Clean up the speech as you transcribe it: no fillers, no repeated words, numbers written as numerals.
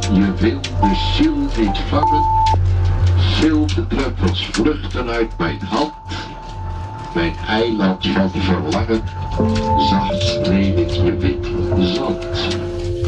Je wil de ziel niet vangen. Zilveren druppels vluchten uit mijn hand. Mijn eiland van verlangen. Zacht streel ik je wit zand.